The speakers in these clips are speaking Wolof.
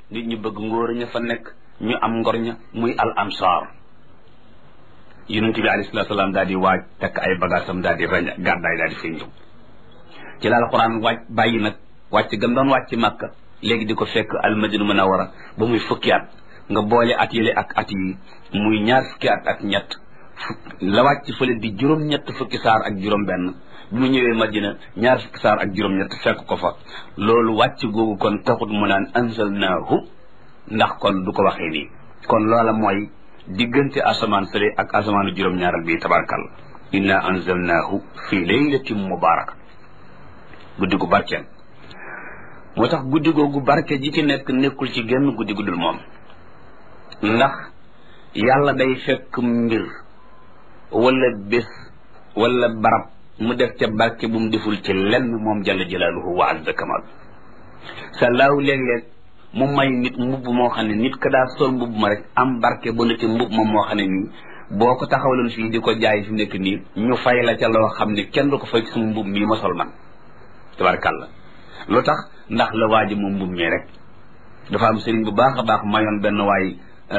nit ñu bëgg ngóor ña fa nekk ñu am ngor ña muy al ansar yonent bi alayhi salaatu salaam daal di waaj takk ay bagaasam daal di raña gàddaay daal di fay ñëw ci la alquran wàcc bàyyi nag wàcc gam doon wàcc Makka léegi di ko fekk al Madina Munawwara ba muy fukki at nga boole at yële ak at yi muy ñaar fukki at ak ñett la wàcc fële di juróom-ñett fukki saar ak juróom-benn bi mu ñëwee Madina ñaar fukki saar ak juróom-ñett fekk ko fa loolu wàcc googu kon taxut mu naan anzalnaahu ndax kon du ko waxee nii kon loola mooy diggante asamaan fële ak asamaanu juróom-ñaaral bii tabarkal inna anzalnaahu fi laylatin mubaraka guddi gu barkeel moo tax guddi googu barke ji ci nekk nekkul ci genn guddi guddul moom ndax yàlla day fekk mbir wala bés wala barab mu def ca barke bu mu deful ci lenn moom jalla jalaaluhu wa azza kamal sallaahu léeg-léeg mu may nit mbubb moo xam ne nit ka daa sol mbubb ma rek am barke ba ci mbubb moom moo xam ne nii boo ko taxawaloon fii di ko jaay fi nekk nii ñu fay la ca loo xam ne kenn du ko fay ci sama mbubb mii ma sol man tabarkàlla lu tax ndax la waaji moom mbubb mi rek dafa am sëriñ bu baax a baax mayoon benn waay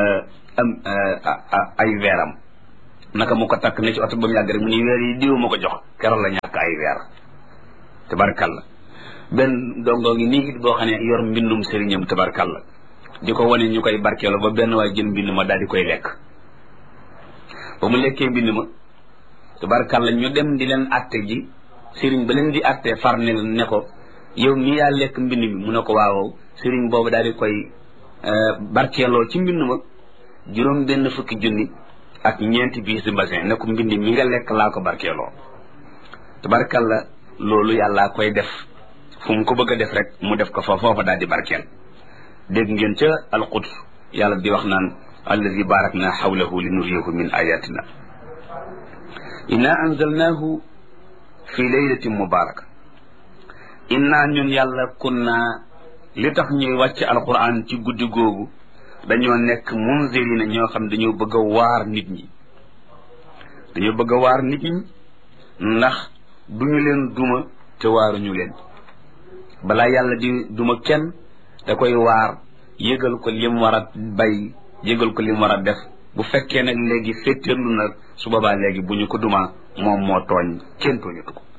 ay weeram naka mu ko takk ne ci oto ba mu yàgg rek mu ni weer yi diw ma ko jox keroog la ñàkk ay weer tabarkàlla benn dongo ngi nii it boo xam ne yor mbindum sëriñam tabarkàlla di ko wane ñu koy barkeelo ba benn waay jël mbind ma daal di koy lekk ba mu lekkee mbind ma tabarkàlla ñu dem di leen atte ji sëriñ ba leen di atte far ne ko yow mii yaa lekk mbind mi mu ne ko waaw sëriñ boobu daal di koy barkeeloo ci mbind ma juróom benn fukki junni ak ñeenti biis di mbasin ne ko mbind mi nga lekk laa ko barkeeloo tabarkàlla loolu yàllaa koy def fu mu ko bëgg a def rek mu def ko fa foofa daal di barkeel dégg ngeen ca alquds yàlla di wax naan allazi barakna xawlahu li nuriyahu min ayatina inna anzalnahu fi laylatin mubaraka inna ñun yàlla kunna li tax ñuy wàcc alquran ci guddi googu dañoo nekk munzirina ñoo xam dañoo bëgg a waar nit ñi dañoo bëgg a waar nit ñi ndax duñu leen duma te waaruñu leen balaa yàlla di duma kenn da koy waar yëgal ko lim war a bay yëgal ko lim war a def bu fekkee nag léegi féttéerlu nag su boobaa léegi bu ñu ko duma moom moo tooñ kenn tooñatu ko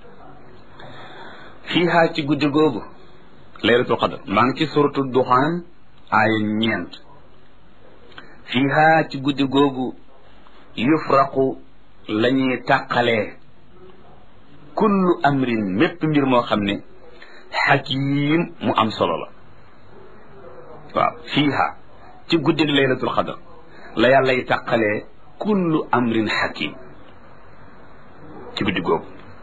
fiihaa ci guddi googu laylatul qadr maa ngi ci suratu duxaan aaya 9 fiihaa ci guddi googu yufraqu la ñuy tàqalee kullu amrin mépp mbir moo xam ne xakiim mu am solo la waaw fiihaa ci guddi laylatul qadr la yàlla y tàqalee kullu amrin xakiim ci guddi googu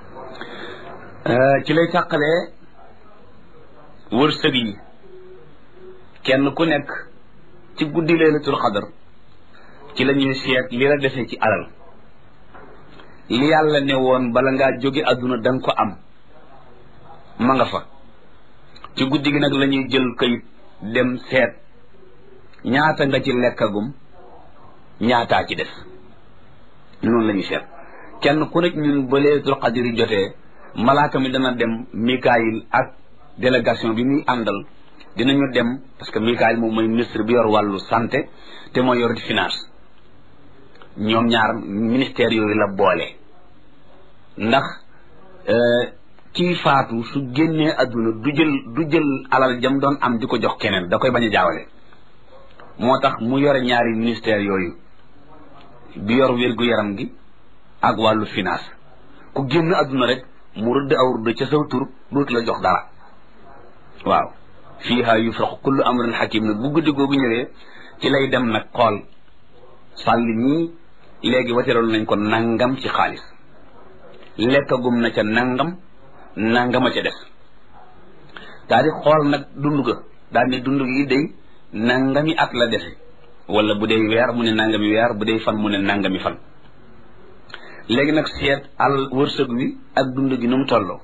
ci lay tàqalee wërsëg yi kenn ku nekk ci guddi laylatul qadr ci la ñuy seet li la defee ci alal li yàlla ne woon bala ngaa jóge àdduna danga ko am ma nga fa ci guddi gi nag la ñuy jël kayit dem seet ñaata nga ci lekkagum ñaataa ci def noonu la ñuy seet kenn ku nekk ñun ba laylatul qadr yi jotee malaaka mi dana dem Mikaayil ak délégation bi muy àndal dinañu dem parce que Mikaayil moom mooy ministre bi yor wàllu santé te mooy yor di finance ñoom ñaar ministère yooyu la boole ndax kii faatu su génnee adduna du jël alal jam doon am di ko jox keneen da koy bañ a jaawale moo tax mu yore ñaari ministère yooyu bi yor wér-gu-yaram gi ak wàllu finance ku génn adduna rek mu rëdd aw rëdd ca saw tur dootu la jox dara waaw fiiha yufraqu kullu amrin hakim nag bu guddi googu ñëwee ci lay dem nag xool sàlli ñii léegi wateral nañ ko nangam ci xaalis lekkagum na ca nangama ca des daal di xool nag dund ga daal ne dund gi day nangami at la defe wala bu dee weer mu ne nangami weer bu dee fan mu ne nangami fan léegi nag seet al wërsëg wi ak dund gi nu mu tolloo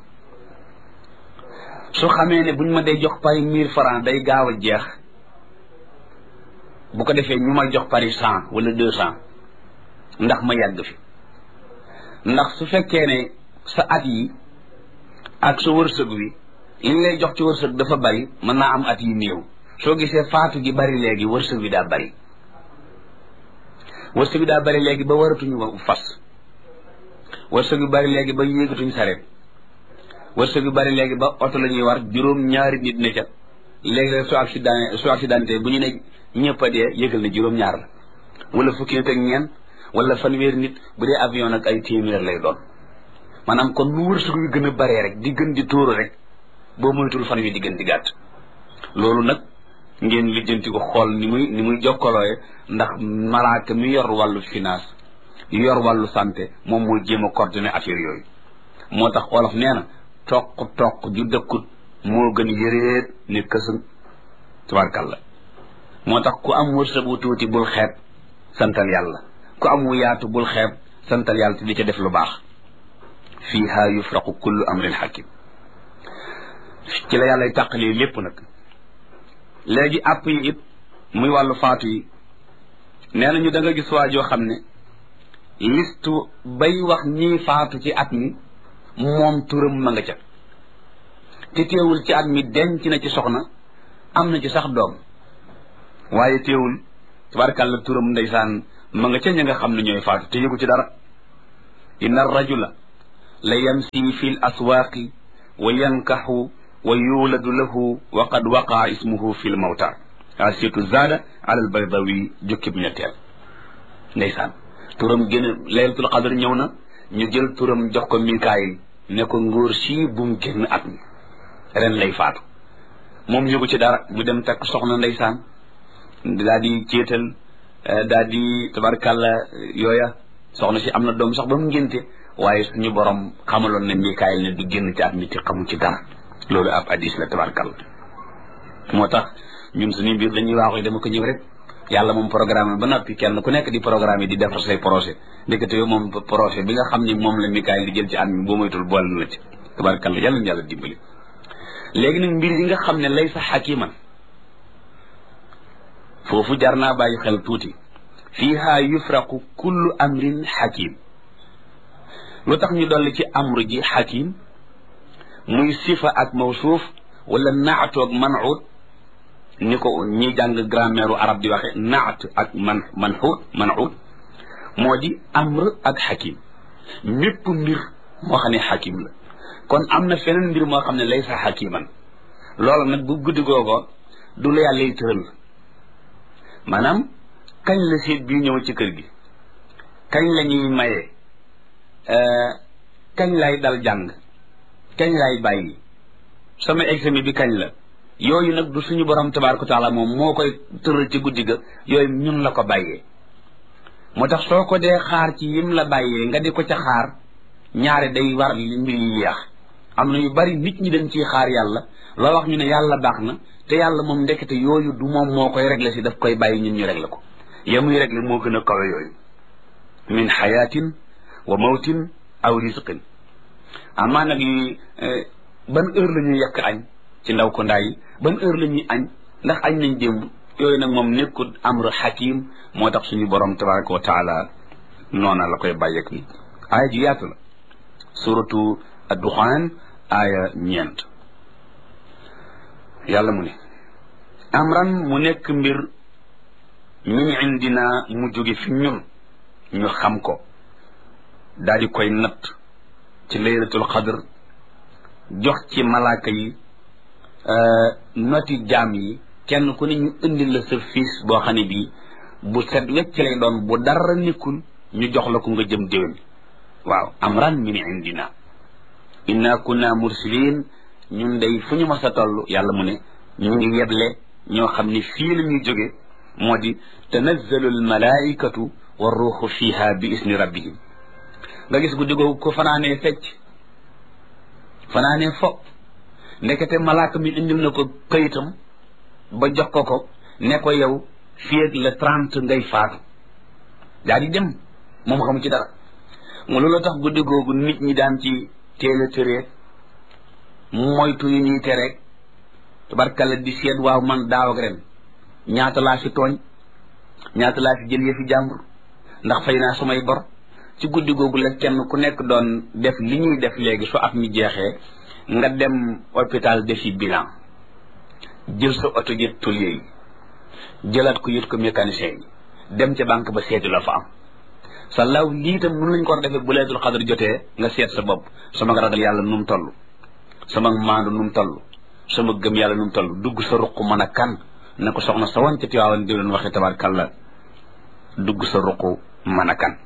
su xamee ne buñ ma dee jox pari 1000 francs day gaaw a jeex bu ko defee ñu may jox pari 100 wala 200 ndax ma yàgg fi ndax su fekkee ne sa at yi ak sa wërsëg wi li lay jox ci wërsëg dafa bari mën naa am at yi néew soo gisee faatu gi bari léegi wërsëg bi daa bari wërsëg bi daa bari léegi ba waratuñu fas wërsëg bi bari léegi ba yéegatuñ sareet wërsëg bi bari léegi ba oto la ñuy war juróom-ñaari nit ne ca léegi su accidenté bu ñu ne ñëpp a dee yëgal ne juróom-ñaar la wala fukki nit ak ñeent wala fanweeri nit bu dee avion nag ay téeméer lay doon maanaam kon lu wërsëg yu gën a baree rek di gën di tóoru rek boo moytul fan wi di gën di gàtt loolu nag ngeen lijjanti ko xool ni muy jokkalooye ndax malaaka mi yor wàllu finance yor wàllu santé moom mooy jéem a coordonné affaire yooyu moo tax olof nee na toq ju dëkkut moo gën yëreet ne kësën tabarkàlla moo tax ku am wërsëg bu tuuti bul xeeb santal yàlla ku am wu yaatu bul xeeb santal yàlla te di ca def lu baax fiiha yufraqu kullu amrin hakim ci la yàlla tàqalee lépp nag léegi àpp yi it muy wàllu faatu yi nee nañu da nga gis waa joo xam ne listu bay wax ñii faatu ci at mi moom turam ma nga ca te teewul ci at mi denc na ci soxna am na ci sax doom waaye teewul tabarkàlla turam ndeysaan ma nga ca ña nga xam ne ñooy faatu te yëgu ci dara inna rajula la yamsi fi l aswaaqi wa yankaxu wa yuuladu lahu wa qad waqaa ismuhu fi l mawta asitu zaada ala al baydawi jukkib ñetteel ndeysaan turam gën a laylatul qadr ñëw na ñu jël turam jox ko mikaayil ne ko ngóor sii bum génn at mi ren lay faatu moom yëgu ci dara mu dem takk soxna ndeysaan daa di céetal daa di tabarkàlla yooya soxna si am na doom sax ba mu ngénte waaye suñu borom xamaloon ne mikaayil ne du génn ci at mi te xamu ci dara loolu ab hadis la tabarkàlla moo tax ñun suñu mbir dañuy waaxu dama ko ñëw rek yàlla moom programme ba noppi kenn ku nekk di programme yi di defar say projet ndekete yow moom projet bi nga xam ne moom la mikaayil di jël ci at mi boo moytul boole na la ci tabarkàlla yàlla na yàlla dimbali léegi nag mbir yi nga xam ne lay sa xakiman foofu jar naa bàyyi xel tuuti fiiha yufraqu kullu amrin xakim lu tax ñu dolli ci amru ji xakim muy sifa ak mawsuuf wala naatu ak man'ut ni ko ñi jàng grammaire arab di waxe naat ak man'ut moo di amr ak xakim mépp mbir moo xam ne xakim la kon am na feneen mbir moo xam ne laysa xakiman loolu nag bu guddi googoo du la yàlla yi tëral maanaam kañ la seet bii ñëw ci kër gi kañ la ñuy maye kañ lay dal jàng kañ lay bàyyi sama examen bi kañ la yooyu nag du suñu borom tabaaraka taala moom moo koy tëral ci guddi ga yooyu ñun la ko bàyyee moo tax soo ko dee xaar ci yim la bàyyee nga di ko ca xaar ñaare day war mbir yi yeex am na yu bari nit ñi dañ ciy xaar yàlla loo wax ñu ne yàlla baax na te yàlla moom ndekete yooyu du moom moo koy régler si daf koy bàyyi ñun ñu régler ko ya muy régler moo gën a kawe yooyu min xayaatin wa mawtin aw risqin amaa nag yi ban heure la ñuy yekk añ ci ndaw ko ndaay yi ban heure la ñuy añ ndax añ nañ démb yooyu nag moom nekkul amru xakim moo tax suñu borom tabaraka wa taala noona la koy bàyyeeg nit aaya ji yaatu la suratu ad-duxaan aaya 9 yàlla mu ne amran mu nekk mbir min indina mu jóge fi ñun ñu xam ko daal di koy natt ci laylatul qadr jox ci malaaka yi noti jaam yi kenn ku ne ñu indil la sa fiis boo xam ne bii bu set wecc lay doon bu dara nekkul ñu jox la ko nga jëm déwén waaw amran min indina inna kunna mursilin ñun day fu ñu mas a toll yàlla mu ne ñu ngi yeble ñoo xam ne fii la ñuy jóge moo di tanazzalu al malaikatu wa ruuxu fiha bi isni rabbihim nga gis guddi googu ko fanaanee fecc fanaanee fo ndekete malaaka mi indil na ko kayitam ba jox ko ne ko yow fii ak le 30 ngay faatu daa di dem moom xamu ci dara nga loolu tax guddi googu nit ñi daan ci teel a tëree moytu yu ñuy tere tabarkalla di seet waaw man daaw ak ren ñaata laa fi tooñ ñaata laa fi jël yëfi jàmbur ndax fay naa samay bor ci guddi googu la kenn ku nekk doon def li ñuy def léegi su at mi jeexee nga dem hôpital defi bilan jël sa oto yët tôlier yi jëlaat ko yët ko mécanicien yi dem ca banque ba seeti la fa am sa law lii tam nun lañ ko war a defee bu laylatul xadr jotee nga seet sa bopp sama ragal yàlla nu mu toll sama maandu nu mu toll sama gëm yàlla nu mu toll dugg sa ruq mën a kan na ko soxna sa wan ca Tiwaawan di leen waxee tabaarkàlla dugg sa ruq mën a kan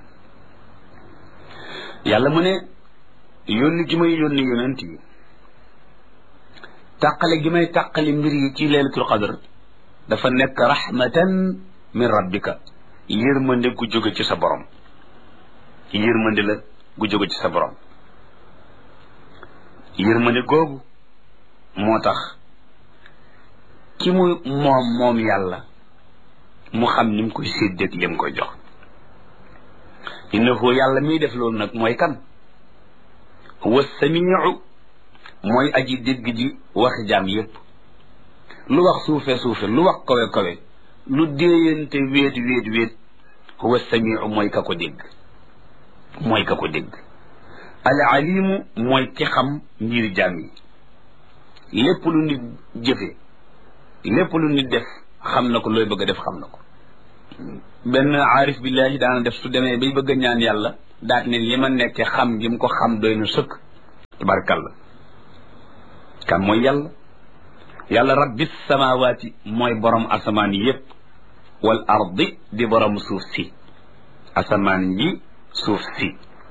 yàlla mu ne yónni gi may yónni yonent yi tàqale gi may tàqale mbir yi ci laylatul xadr dafa nekk rahmatan min rabbika yërmande gu jóge ci sa borom yërmande la gu jóge ci sa borom yërmande googu moo tax ki mu moom yàlla mu xam ni mu koy séddeeg li mu koy jox innahu yàlla miy def loolu nag mooy kan huwa samiu mooy aji dégg ji waxi jaam yépp lu wax suufe lu wax kawe lu déeyante wéet huwa samiu mooy ka ko dégg al alimu mooy ki xam mbiri jaam yi lépp lu nit jëfe lépp lu nit def xam na ko looy bëgg a def xam na ko benn aarif billahi daana def su demee bay bëgg a ñaan yàlla daat ne li ma nekke xam gi mu ko xam doy na sëkk tabarkalla kan mooy yàlla rabbis samawaati mooy borom asamaan yi yépp wal ardi di borom suuf si asamaan yi suuf si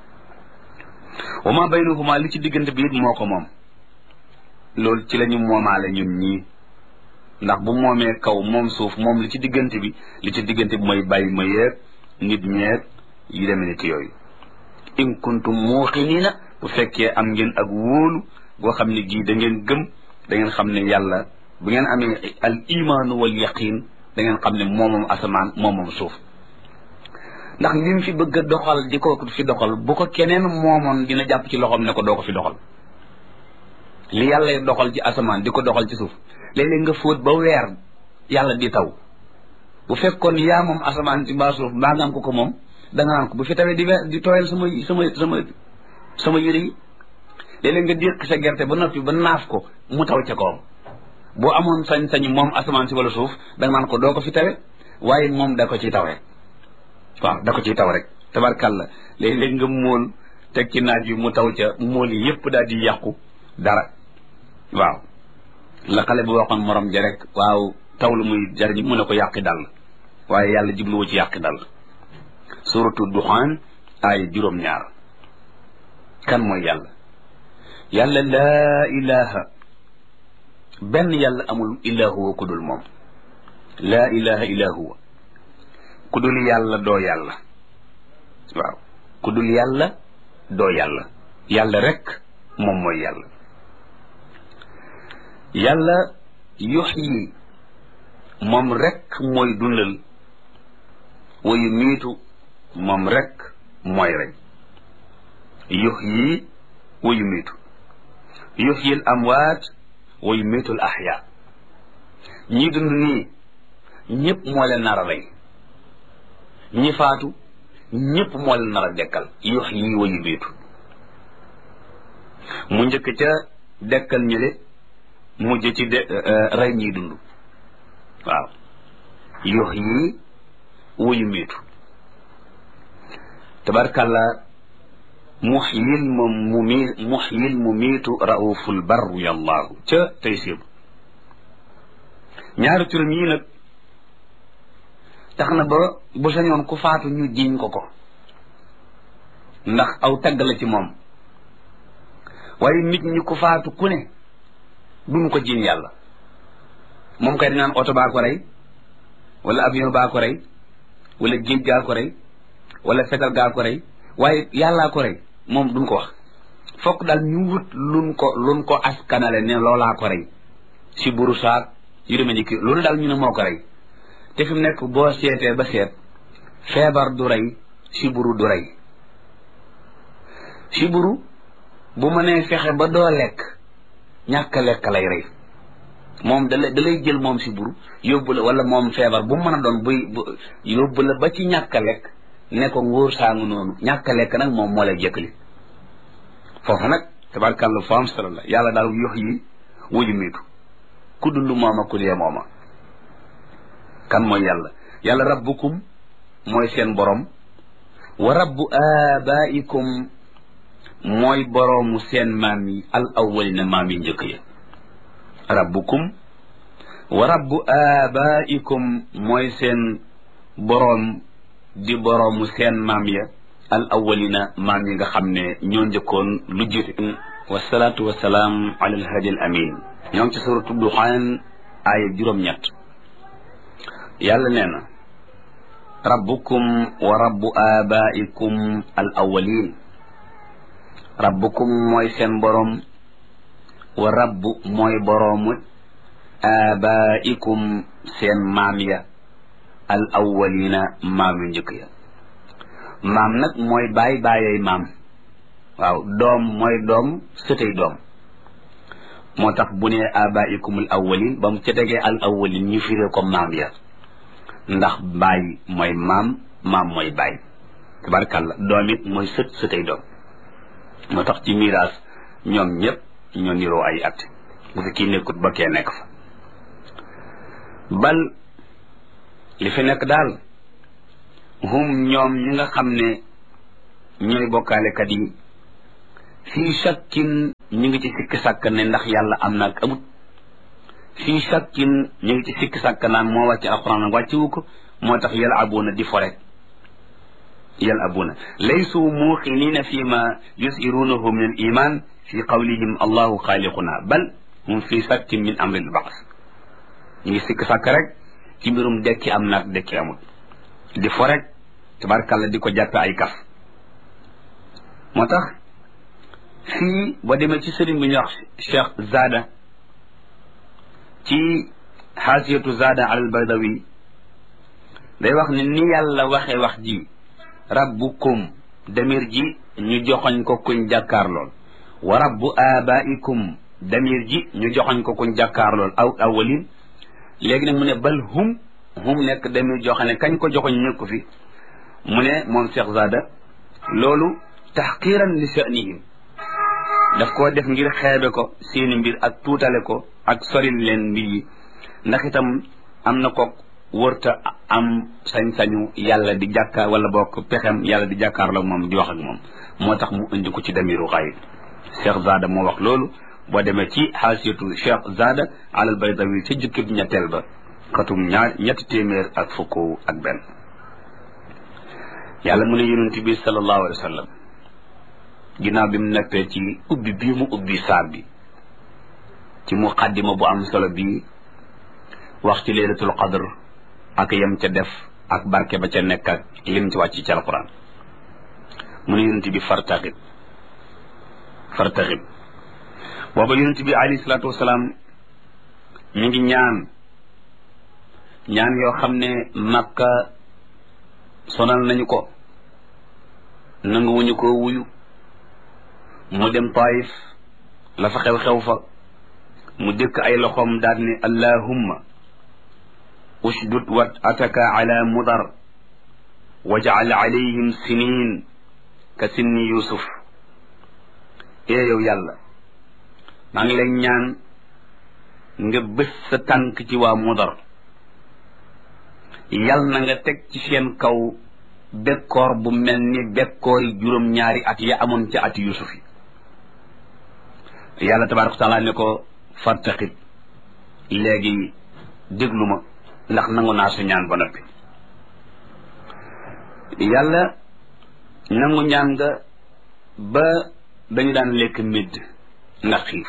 wa ma baynahuma li ci diggante bi it moo ko moom loolu ci la ñu moomaale ñun ñii ndax bu moomee kaw moom suuf moom li ci diggante bi mooy bàyyi ma yeeg nit ñeeg yi demee ni ki yooyu in kuntum muuqiniina bu fekkee am ngeen ak wóolu boo xam ne gii da ngeen gëm da ngeen xam ne yàlla bu ngeen amee al imaanu wal yaqin da ngeen xam ne moomam asamaan moomam suuf ndax li mu fi bëgg a doxal di ko fi doxal bu ko keneen moomoon dina jàpp ci loxoom ne ko doo ko fi doxal li yàlla doxal ci asamaan di ko doxal ci suuf léeg-léeg nga fóot ba weer yàlla di taw bu fekkoon yaa moom asamaan ci mbaa suuf mbaa nga am ko moom da nga naan ko bu fi tawee di tooyal sama yére yi léeg-léeg nga déq sa gerte ba noppi ba naaf ko mu taw ca kawam boo amoon sañ-sañ moom asamaan si wala suuf da nga naan ko doo ko fi tawe waaye moom da ko ciy taw rek waaw da ko ciy taw rek tabarkàlla léeg-léeg nga móol teg ci naaj yu mu taw ca móol yi yépp daal di yàqu dara waaw la xale bu waxoon morom ja rek waaw taw lu muy jariñ mu ne ko yàqi dal waaye yàlla jubluwu ci yàqi dal suratu duxaan ay juróom-ñaar kan mooy yàlla laa ilaha benn yàlla amul illa huwa ku dul moom laa ilaha illa huwa ku dul yàlla doo yàlla waaw ku dul yàlla doo yàlla rek moom mooy yàlla yuxyi moom rek mooy dundal wa yumiitu moom rek mooy rey yuxyi wa yumiitu yuxyi al amwaat wa yumiitu al axyaa ñi dund nii ñëpp moo leen nar a rey ñi faatu ñëpp moo leen nar a dekkal yuxyi wa yumiitu mu njëkk ca dekkal ñële mujj ci rey ñiy dund waaw yuxyi wa yumiitu tabarkàlla muxyil mumiitu rauful barru yallaahu ca tey séebu ñaari turam yii nag tax na ba bu sañoon ku faatu ñu jiñ ko ndax aw tagg la ci moom waaye nit ñi ku faatu ku ne duñu ko jiñ yàlla moom kay dinaan oto baa ko rey wala avion baa ko rey wala géej gaa ko rey wala fetal gaa ko rey waaye yàllaa ko rey moom duñ ko wax fokk daal ñu wut luñ ko askanale ne loolaa ko rey si buru saak yu demee ni kii loolu daal ñu ne moo ko rey te fi mu nekk boo seetee ba seet feebar du rey siburu du rey siburu bu mënee fexe ba doo lekk ñàkk lekk lay rey moom da lay jël moom siburu yóbbu la wala moom feebar bu mën a doon yóbbu la ba ci ñàkk lekk ne ko ngóor saangu noonu ñàkk lekk nag moom moo lay jëkkali foofu nag tabarkàlla fa am solo la yàlla daal yox yi wuyu miitu ku dul mooma ku dee mooma. kan mooy yàlla? yàlla rabbukum mooy seen borom, wa rabbu abaikum mooy boroomu seen maam yi al awwalina maam yi njëkk ya. rabbukum wa rabbu abaikum mooy seen boroom di boroomu seen maam ya al awwalina maam yi nga xam ne ñoo njëkkoon lu jiitu. wasalaatu wasalaam ala alhadi al amin. ñoo ngi ci suratu duxaan aaya juróom-ñett. yàlla nee na rabbukum wa rabbu abaikum al awwalin. rabbukum mooy seen boroom, wa rabbu mooy boroomu abaikum seen maam ya al awwalina maam yu njëkk ya. maam nag mooy baay baayay maam. waaw doom mooy doom sëtay doom. moo tax bu ne abaikum al awwalin ba mu ca tegee al awwalin ñu firee ko maam ya, ndax baay mooy maam, maam mooy baay. tabarkàlla doom it mooy sët sëtay doom. moo tax ci miraas ñoom ñëpp ñoo niroo ay at, bu fi kii nekkut ba kee nekk fa. bal li fi nekk daal hum ñoom ñi nga xam ne ñooy bokkaalekat yi fii shakkin ñu ngi ci sikki sàkk ne ndax yàlla am na ak amut. fii shakkin ñu ngi ci sikki sàkk naan moo wàcce alquran wàccewu ko, moo tax yalabuuna di fo rek. yalabuuna laysu muuqinina fi ma yusirunahu min al iman fi qawlihim allahu xaaliquna bal hum fi shakkin min amri al baas. ñu ngi sikki sàkk rek ci mbirum dekki am na ak dekki amut, di fo rek tabarkàlla di ko jàppe ay kaf. moo tax fii boo demee ci sëriñ bi ñuy wax Cheikh Zada ci xaasiyatu Zada al Baydawi day wax ne ni yàlla waxee wax ji rabbukum damir ji ñu joxoñ ko kuñ jàkkaar lool, wa rabbu abaikum damir ji ñu joxoñ ko kuñ jàkkaar lool aw awalin. léegi nag mu ne bal hum nekk damir joxane kañ ko joxoñ ñëkku fi. mu ne moom Cheikh Zada loolu taxqiran li sha'nihim daf koo def ngir xeebe ko seeni mbir ak tuutale ko ak soril leen mbir yi, ndax itam am na ko wërta am sañ-sañu yàlla di jàkkaar wala bokk pexem yàlla di jàkkaarloo moom di wax ak moom. moo tax mu indi ko ci damiru xayib. Cheikh Zada moo wax loolu boo demee ci xaasiyatu Cheikh Zada alal Baydawi ci jukkib ñetteel ba xatum ñetti téeméer ak fukk ak benn. yàlla mu ne yonent bi sallallahu alayhi wa sallam ginnaaw bi mu nekkee ci ubbi bii mu ubbi saar bi ci muqaddima bu am solo bii wax ci laylatul qadr ak yem ca def ak barke ba ca nekk ak lim ci wàcc ci alquran. mu ne yonent bi fartaxib booba yonent bi alayhi salaatu wasalaam ñu ngi ñaan yoo xam ne Makka sonal nañu ko, nanguwuñu ko wuyu. mu dem Taif la fa xew fa mu dëkk ay loxoom daal ne allahumma ushdud wat ataka ala mudar waj'al alayhim sinin ka sinni yusuf. yow yàlla maa ngi lay ñaan nga bés sa tànk ci waa mudar, yal na nga teg ci seen kaw bekkoor bu mel ni bekkoor yi juróom-ñaari at ya amoon ci at yusuf yi. yàlla tabaaraka wa taala ne ko fartaqib léegi déglu ma ndax nangu naa sa ñaan ba noppi. yàlla nangu ñaan nga ba dañu daan lekk médd ndax xiif.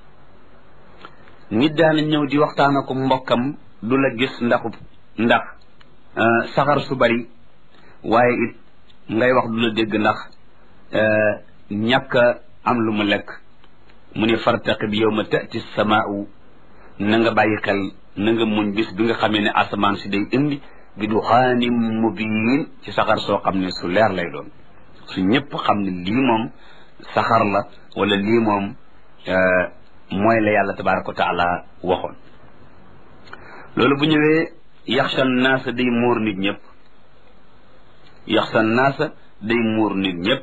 nit daana ñëw di waxtaan ak mbokkam du la gis ndax saxar su bari, waaye it ngay wax du la dégg ndax ñàkk am lu mu lekk. mu ne fartaqib yawma ta'ti samaa'u, na nga bàyyi xel, na nga muñ bis bi nga xamee ne asamaan si day indi bi duxaanim mubiin ci saxar soo xam ne su leer lay doon, su ñëpp xam ne lii moom saxar la wala lii moom mooy la yàlla tabaaraka wa taala waxoon. loolu bu ñëwee yaxsha naasa day muur nit ñëpp, yaxsha naasa day muur nit ñëpp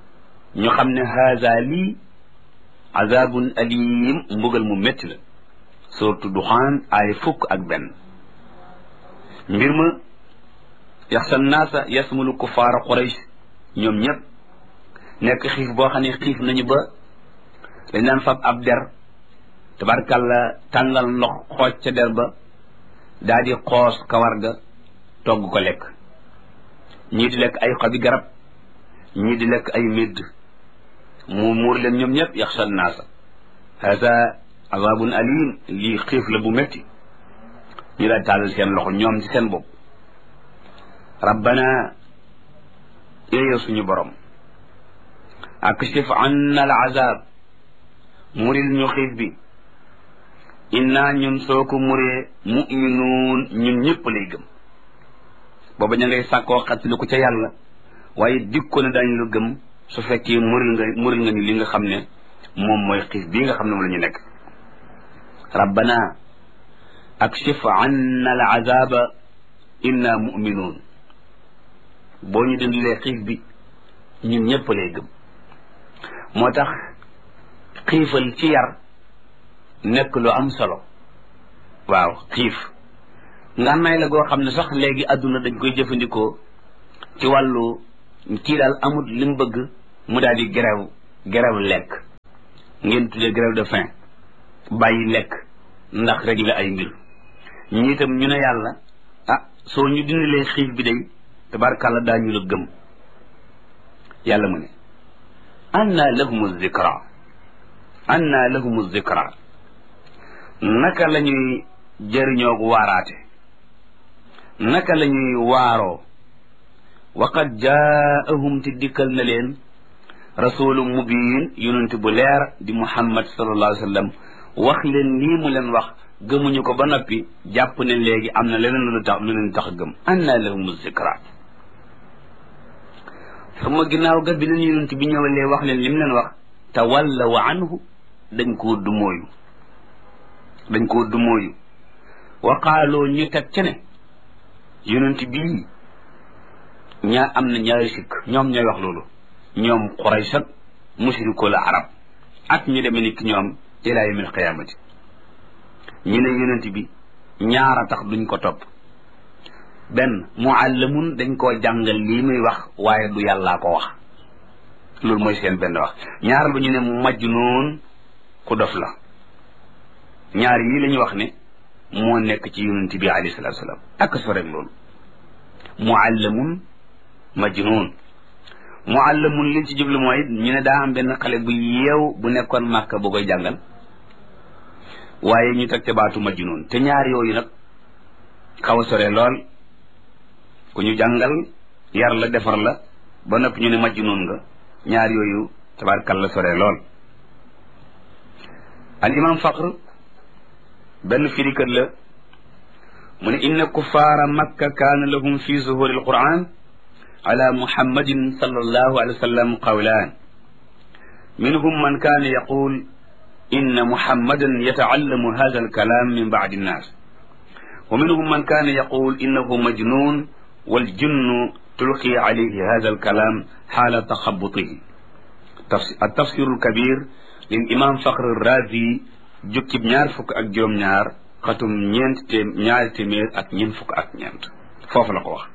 ñu xam ne haza lii azabun alim, mbugal mu métti la. suratu duxaan ay fukk ak benn. mbir ma yaxsa naasa yasmulu kufaara quraysh ñoom ñëpp nekk xiif boo xam ne xiif nañu ba dañ daan fab ab der tabarkàlla tàngal ndox xooj ca der ba daa di xoos kawar ga togg ko lekk. ñii di lekk ay xobi garab ñii di lekk ay médd mu muur leen ñoom ñëpp yaxsa naasa hada azabun alim lii xiif la bu métti. ñu daal tàllal seen loxo ñoom ci seen bopp rabbana yow suñu borom akshif anna al azab muril ñu xiif bi inna ñun soo ko muree muminuun ñun ñëpp lay gëm. booba ña ngay sàkkoo xattali ko ca yàlla waaye dikko ne daañu la gëm su fekkee muril nga ñu li nga xam ne moom mooy xiif bii nga xam ne moom la ñu nekk. rabbana akshif anna al azaba inna muminuun boo ñu dindilee xiif bi ñun ñëpp lay gëm. moo tax xiifal ci yar nekk lu am solo. waaw xiif ngànnaay la goo xam ne sax léegi àdduna dañ koy jëfandikoo ci wàllu kii daal amut li mu bëgg mu daal di grève lekk. ngeen tuddee grève de faim bàyyi lekk ndax régler ay mbir. ñi itam ñu ne yàlla soo ñu dindilee xiif bi day tabarkàlla daañu la gëm. yàlla mu ne anna lahumu zikra naka la ñuy jëriñoo waaraate naka la ñuy waaroo wa qad jaahum te dikkal na leen rasulun mubin yonent bu leer di muhammad sallallahu alayhi wa sallam wax leen lii mu leen wax gëmuñu ko ba noppi jàpp ne léegi am na leneen lu leen tax gëm. anna lahumu zikra sama ginnaaw ga bi leen yonent bi ñëwalee wax leen li mu leen wax tawallaw anhu dañ koo dumóoyu wa qaaloo ñu teg ca ne yonent bii am na ñaari sikk. ñoom ñooy wax loolu ñoom Quraysh ak mushrikul arab ak ñu demee ni ki ñoom ila yawmil qiyaamati. ñu ne yonent bi ñaara tax duñ ko topp. benn muallamun dañ koo jàngal lii muy wax waaye du yàllaa ko wax. loolu mooy seen benn wax. ñaar ba ñu ne majnuun ku dof la. ñaar yii la ñu wax ne moo nekk ci yonent bi alayhi salaatu wa salaam ak so rek loolu muallamun majnuun. muallamun liñ ci jublu mooy ñu ne daa am benn xale bu yeew bu nekkoon Màkka bu koy jàngal waaye ñu teg te baatu majnuun te ñaar yooyu nag xaw a sore lool. ku ñu jàngal yar la defar la ba noppi ñu ne majnuun nga ñaar yooyu tabaarkalla sore lool. al imam Faqr benn firikat la mu ne inna kuffaara makka kaana lahum fi zuhuri alquran ala muhammadin sallallahu alayhi wa sallam qawlaan minhum man kaana yaqul inna muhammadan yata'allamu hadha alkalam min ba'di nnaas wa minhum man kaana yaqul innahu majnun wal jinnu tulqi alayhi hadha alkalam xaala taxabutihi. at-tafsir al-kabir lil imam Fakhr ar-Razi jukkib 26 xatum ñaari téeméer ak ñeent fukk ak ñeent foofu la ko wax.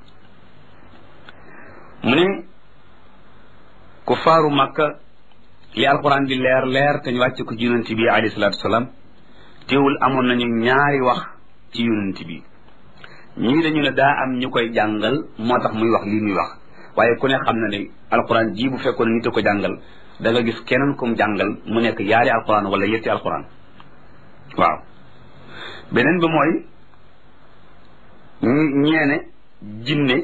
mu ne kuffaaru Makka li alquran di leer te ñu wàcce ko ci yonent bi alayhi salaatu wasalaam teewul amoon nañu ñaari wax ci yonent bi. ñii dañu ne daa am ñu koy jàngal moo tax muy wax lii muy wax waaye ku ne xam na ne alquran ji bu fekkoon nit a ko jàngal da nga gis keneen kum jàngal mu nekk yaari alquran wala yetti alquran. waaw beneen bi mooy ñeene jinne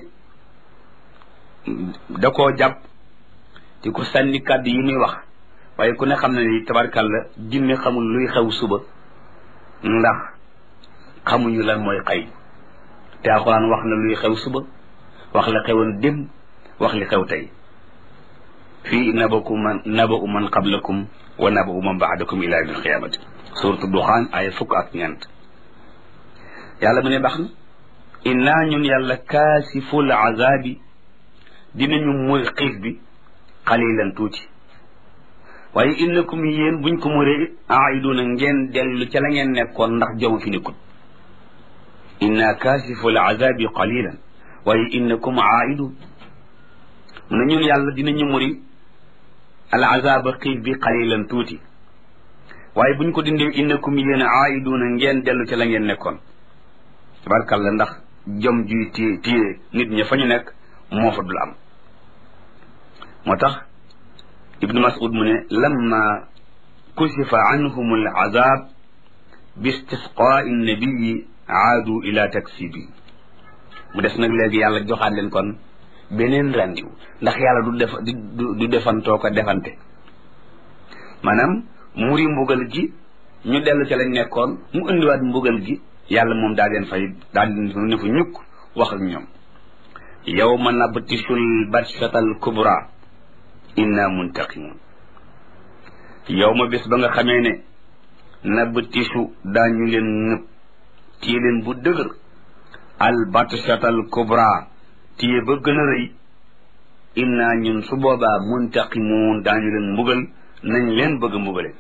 da koo jàpp di ko sànni kàddu yi muy wax waaye ku ne xam na ni tabarkàlla jinne xamul luy xew suba ndax xamuñu lan mooy xëy te alxuraan wax na luy xew suba wax la xewoon démb wax li xew tey fii naba'u man qablakum wa naba'u man ba'dakum ila yawmil qiyaamati suuratu Duxaan ay fukk ak ñeent. yàlla mu ne baax na innaa ñun yàlla kaasiful azaabi dinañu muy xiif bi xalilan tuuti waaye innakum yéen buñ ko muree aiduna ngeen dellu ca la ngeen nekkoon ndax jom fi nekkut inna kaasifu al azabi qalilan waaye innakum aidun na ñun yàlla dinañu muri al azaba xiif bi qalilan tuuti waaye buñ ko dindee innakum yéen aiduna ngeen dellu ca la ngeen nekkoon tabarkalla ndax jom juy téye nit ña fa ñu nekk moo fa dul am moo tax ibnu mas'ud mu ne lamma kusifa anhum al azab bi istisqaa'i nabiyi aadu ila taksibi mu des nag léegi yàlla joxaat leen kon beneen rendiw ndax yàlla du defantoo ko defante maanaam muri mbugal gi ñu dellu ca lañ nekkoon mu indiwaat mbugal gi yàlla moom daa leen fay daa leen ne fa ñukk wax ak ñoom yawma nabtishul batshatal kubra inna muntaqimun yawma bés ba nga xamee ne nabtishu daañu leen nëb téye leen bu dëgër al batshatal kubra téye ba gën a rëy inna ñun su boobaa muntaqimun daañu leen mbugal nañ leen bëgg a mbugale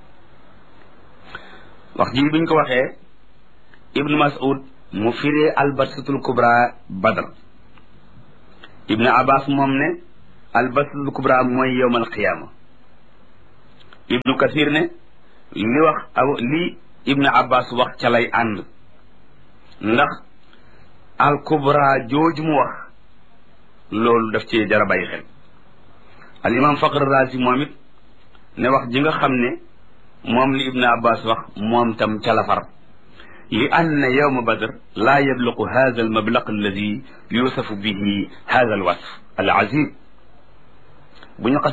wax ji biñ ko waxee ibnu mas'ud mu firee al batshatul kubra badr ibnu abbas moom ne al batshatul kubra mooy yawmal qiyaama ibnu kathir ne li ibnu abbas wax ca lay ànd ndax al kubra jooju mu wax loolu daf ci jara bàyyi xel al imam faqr razi moom it ne wax ji nga xam ne moom li ibnu abbas wax moom tam ca la far li anna yawma badr laa yabluqu hadha al mablaq alladi yusafu bihi hadha al wasf al azim bu ñu